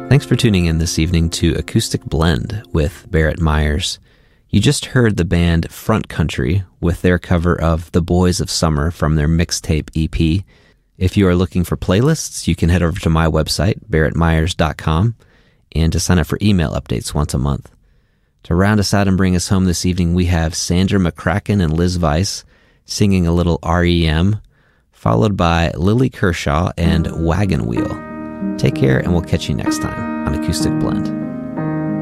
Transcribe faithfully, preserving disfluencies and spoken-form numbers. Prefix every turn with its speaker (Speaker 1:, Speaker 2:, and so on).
Speaker 1: Thanks for tuning in this evening to Acoustic Blend with Barrett Myers. You just heard the band Front Country with their cover of The Boys of Summer from their mixtape E P. If you are looking for playlists, you can head over to my website, barrett myers dot com, and to sign up for email updates once a month. To round us out and bring us home this evening, we have Sandra McCracken and Liz Weiss singing a little R E M, followed by Lily Kershaw and Wagon Wheel. Take care, and we'll catch you next time on Acoustic Blend.